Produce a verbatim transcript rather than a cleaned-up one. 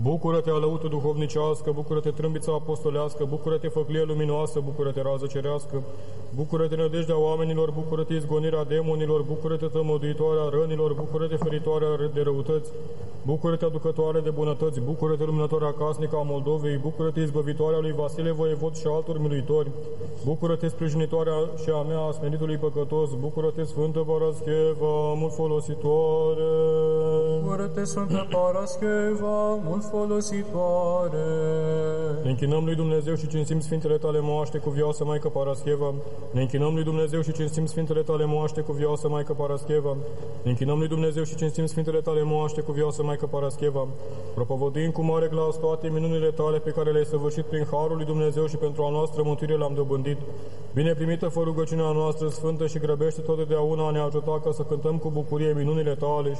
Bucură-te, alăută duhovnicească, bucură-te, trâmbița apostolească, bucură-te, făclie luminoasă, bucură-te, rază cerească, bucură-te, nădejdea oamenilor, bucură-te, izgonirea demonilor, bucură-te, tămăduitoarea rănilor, bucură-te, feritoarea de răutăți, bucură-te, aducătoare de bunătăți, bucură-te, luminătoarea casnică a Moldovei, bucură-te, izbăvitoarea lui Vasile Voievod și altor miluitori, bucură-te, sprijinitoarea și a mea, a smeritului păcătos, bucură-te, Sfântă Parascheva, mult folositoare. Bucură-te, Sfântă Parascheva, mult folositoare. Ne închinăm lui Dumnezeu și cinstim Sfintele tale moaște, cuvioasă Maică Parascheva. Ne închinăm lui Dumnezeu și cinstim Sfintele tale moaște, cuvioasă Maică Parascheva. Ne închinăm lui Dumnezeu și cinstim Sfintele tale moaște, cuvioasă Maică Parascheva. Propovăduim cu mare glas toate minunile tale pe care le-ai săvârșit prin harul lui Dumnezeu și pentru a noastră mântuire le-am dobândit. Bine primită fă rugăciunea noastră sfântă și grăbește totdeauna a ne ajuta ca să cântăm cu bucurie minunile tale